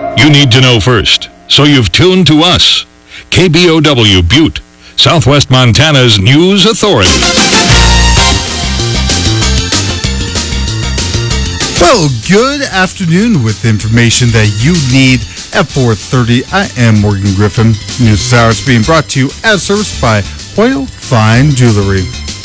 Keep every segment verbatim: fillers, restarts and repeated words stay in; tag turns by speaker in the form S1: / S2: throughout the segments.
S1: You need to know first, so you've tuned to us. K B O W Butte, Southwest Montana's news authority.
S2: Well, good afternoon with information that you need at four thirty. I am Morgan Griffin. News Hour is being brought to you as serviced by Hoyle Fine Jewelry.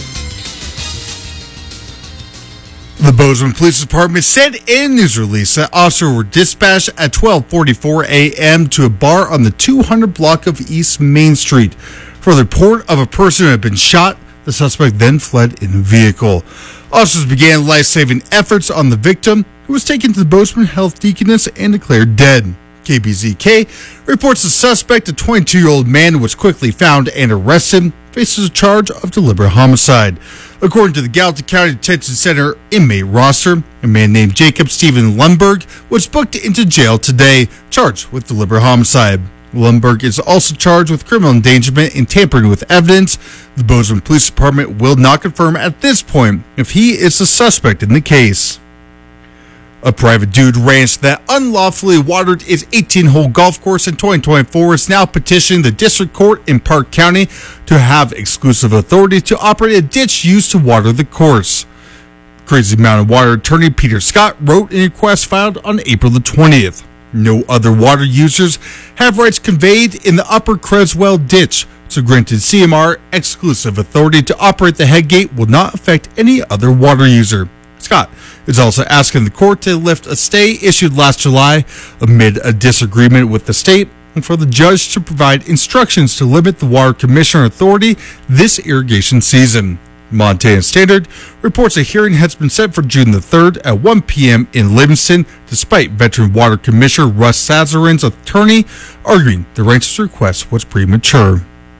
S2: The Bozeman Police Department said in a news release that officers were dispatched at twelve forty-four a.m. to a bar on the two hundred block of East Main Street for the report of a person who had been shot. The suspect then fled in a vehicle. Officers began life-saving efforts on the victim, who was taken to the Bozeman Health Deaconess and declared dead. K B Z K reports the suspect, a twenty-two-year-old man, was quickly found and arrested, faces a charge of deliberate homicide. According to the Gallatin County Detention Center inmate roster, a man named Jacob Stephen Lundberg was booked into jail today, charged with deliberate homicide. Lundberg is also charged with criminal endangerment and tampering with evidence. The Bozeman Police Department will not confirm at this point if he is the suspect in the case. A private dude ranch that unlawfully watered its eighteen-hole golf course in twenty twenty-four is now petitioning the district court in Park County to have exclusive authority to operate a ditch used to water the course. Crazy Mountain Water attorney Peter Scott wrote in a request filed on April the twentieth. No other water users have rights conveyed in the Upper Creswell ditch, so granted C M R exclusive authority to operate the head gate will not affect any other water user. Scott is also asking the court to lift a stay issued last July amid a disagreement with the state and for the judge to provide instructions to limit the water commissioner authority this irrigation season. Montana Standard reports a hearing has been set for June the third at one p.m. in Livingston, despite veteran water commissioner Russ Sazarin's attorney arguing the ranch's request was premature.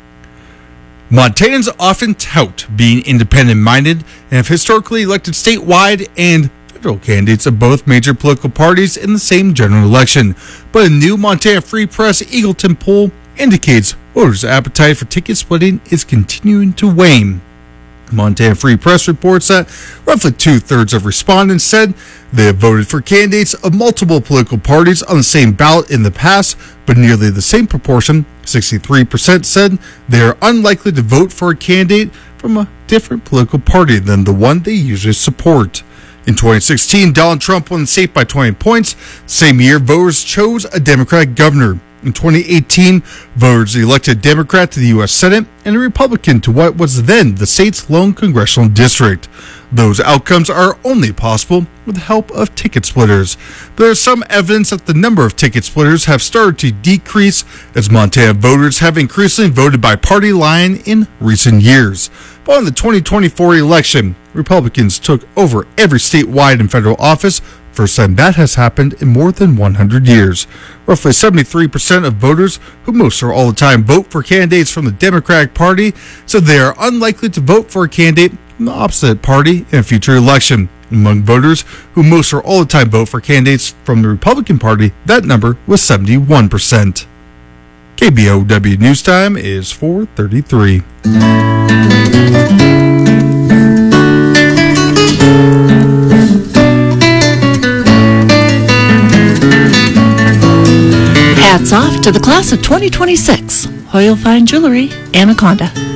S2: Montanans often tout being independent-minded and have historically elected statewide and federal candidates of both major political parties in the same general election. But a new Montana Free Press Eagleton poll indicates voters' appetite for ticket splitting is continuing to wane. Montana Free Press reports that roughly two-thirds of respondents said they have voted for candidates of multiple political parties on the same ballot in the past, but nearly the same proportion, sixty-three percent, said they are unlikely to vote for a candidate from a different political party than the one they usually support. In twenty sixteen, Donald Trump won the state by twenty points. Same year, voters chose a Democratic governor. In twenty eighteen, voters elected a Democrat to the U S Senate and a Republican to what was then the state's lone congressional district. Those outcomes are only possible with the help of ticket splitters. But there is some evidence that the number of ticket splitters have started to decrease as Montana voters have increasingly voted by party line in recent years. But in the twenty twenty-four election, Republicans took over every statewide and federal office. First time that has happened in more than one hundred years. Roughly seventy-three percent of voters, who most or all the time vote for candidates from the Democratic Party, said they are unlikely to vote for a candidate from the opposite party in a future election. Among voters who most or all the time vote for candidates from the Republican Party, that number was seventy-one percent. K B O W News Time is four thirty-three.
S3: Hats off to the class of twenty twenty-six, Hoyle Fine Jewelry, Anaconda.